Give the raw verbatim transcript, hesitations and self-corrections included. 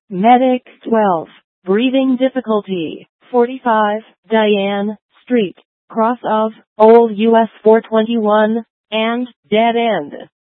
Medic twelve. Breathing difficulty. forty-five. Diane Street. Cross of Old U S four twenty-one and Dead End.